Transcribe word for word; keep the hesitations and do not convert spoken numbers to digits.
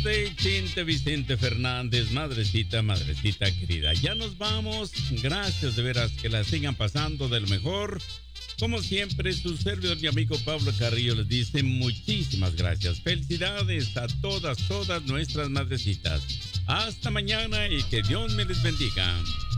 de Chente Vicente Fernández, madrecita, madrecita querida. Ya nos vamos. Gracias de veras, que la sigan pasando de lo mejor. Como siempre, su servidor y amigo Pablo Carrillo les dice muchísimas gracias. Felicidades a todas, todas nuestras madrecitas. Hasta mañana y que Dios me les bendiga.